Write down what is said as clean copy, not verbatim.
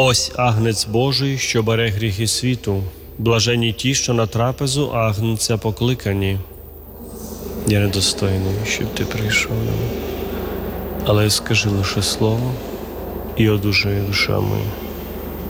Ось агнець Божий, що бере гріхи світу. Блаженні ті, що на трапезу агнця покликані. Я недостойний, щоб ти прийшов до мене. Але скажи лише слово, і одужає душа моя.